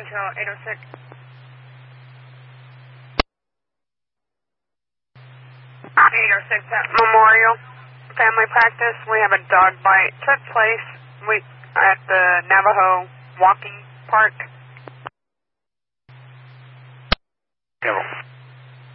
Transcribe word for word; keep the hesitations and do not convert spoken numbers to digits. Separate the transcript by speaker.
Speaker 1: until eight oh six. eight oh six at Memorial Family Practice. We have a dog bite took place we, at the Navajo Walking Park.
Speaker 2: Go.